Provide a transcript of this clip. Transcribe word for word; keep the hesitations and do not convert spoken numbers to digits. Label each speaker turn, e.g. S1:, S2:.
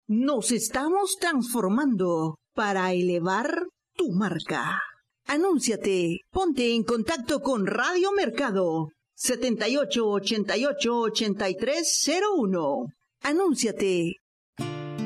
S1: Nos estamos transformando para elevar tu marca. Anúnciate. Ponte en contacto con Radio Mercado setenta y ocho ochenta y ocho ochenta y tres cero uno. Anúnciate